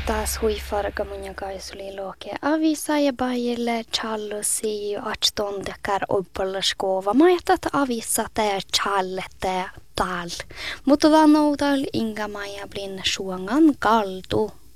taas huifarga mun kaisuli loke avisa ja bajille challusi achtontekar uppalaskova. Mä ajattelin, että avisa tää challette tal. Mutta vanoudal inga maja blin suangan kaltu.